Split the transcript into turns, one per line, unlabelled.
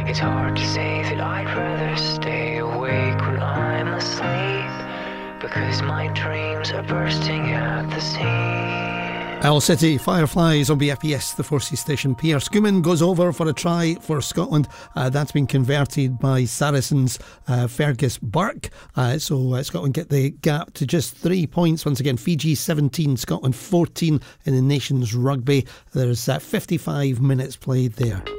It's hard to say that I'd rather stay awake when I'm asleep, because my dreams are bursting at the seams.
Owl City Fireflies on BFBS, the Forces station. Pierre Schumann goes over for a try for Scotland. That's been converted by Saracens' Fergus Burke. So Scotland get the gap to just 3 points. Once again, Fiji 17, Scotland 14 in the Nations Rugby. There's 55 minutes played there.